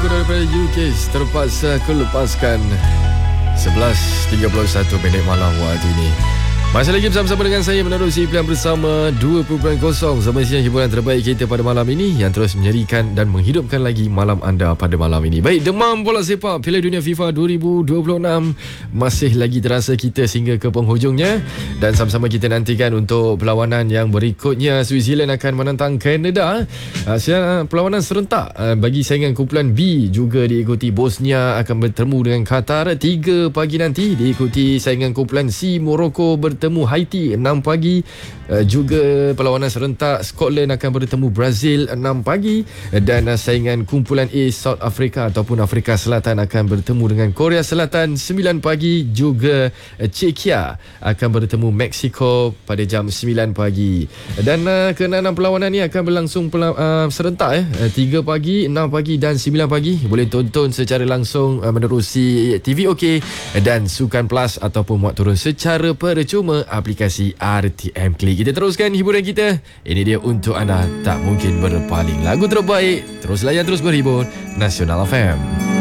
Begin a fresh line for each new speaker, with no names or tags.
daripada UK. Terpaksa aku lepaskan 11.31 minit malam waktu ini. Masih lagi bersama-sama dengan saya menerusi pilihan bersama 2.0 sama siang hiburan terbaik kita pada malam ini yang terus menyerikan dan menghidupkan lagi malam anda pada malam ini. Baik, demam bola sepak Piala Dunia FIFA 2026 masih lagi terasa kita sehingga ke penghujungnya, dan sama-sama kita nantikan untuk perlawanan yang berikutnya. Switzerland akan menentang Kanada. Perlawanan serentak bagi saingan kumpulan B juga diikuti. Bosnia akan bertemu dengan Qatar 3 pagi nanti, diikuti saingan kumpulan C Morocco bertemu Haiti 6 pagi. Juga perlawanan serentak Scotland akan bertemu Brazil 6 pagi, dan saingan kumpulan A South Africa ataupun Afrika Selatan akan bertemu dengan Korea Selatan 9 pagi. Juga Czechia akan bertemu Mexico pada jam 9 pagi. Dan ke-6 perlawanan ni akan berlangsung serentak 3 pagi, 6 pagi dan 9 pagi. Boleh tonton secara langsung menerusi TV OK dan Sukan Plus ataupun muat turun secara percuma aplikasi RTM Klik. Kita teruskan hiburan kita. Ini dia untuk anda, tak mungkin berpaling. Lagu terbaik, terus layan, terus berhibur. Nasional FM.